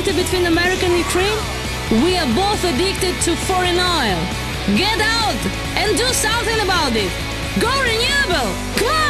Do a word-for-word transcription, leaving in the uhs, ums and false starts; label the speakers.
Speaker 1: conflict between America and Ukraine? We are both addicted to foreign oil. Get out and do something about it. Go renewable! Come on!